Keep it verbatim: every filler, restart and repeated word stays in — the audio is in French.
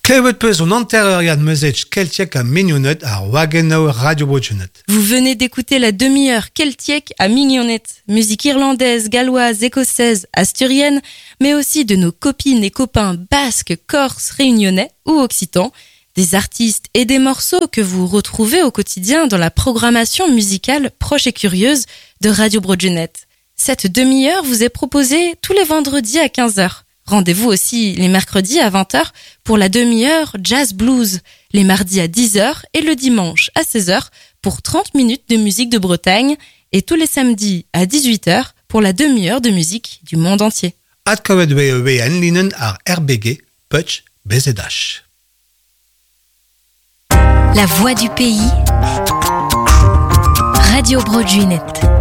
Klevet peus on anteroriad meuzech keltiek a mignonnet ar wagenau radio Broadjunet. Vous venez d'écouter la demi-heure keltiek à Mignonnet, musique irlandaise, galloise, écossaise, asturienne, mais aussi de nos copines et copains basques, corses, réunionnais ou occitans, des artistes et des morceaux que vous retrouvez au quotidien dans la programmation musicale proche et curieuse de Radio Broadjunet. Cette demi-heure vous est proposée tous les vendredis à quinze heures. Rendez-vous aussi les mercredis à vingt heures pour la demi-heure Jazz Blues, les mardis à dix heures et le dimanche à seize heures pour trente minutes de musique de Bretagne et tous les samedis à dix-huit heures pour la demi-heure de musique du monde entier. Ad kavet we we en linen ar R B G, Putsch, Bezedash. La voix du pays, Radio Broadjunet.